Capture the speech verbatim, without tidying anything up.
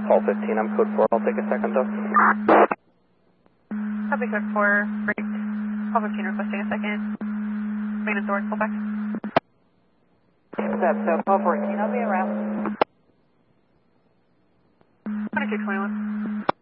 Paul fifteen, I'm code four, I'll take a second though. Copy code four, great. Paul fifteen requesting a second. Maintenance door, pull back. Step, so Paul fourteen, I'll be around. twenty-two twenty-one.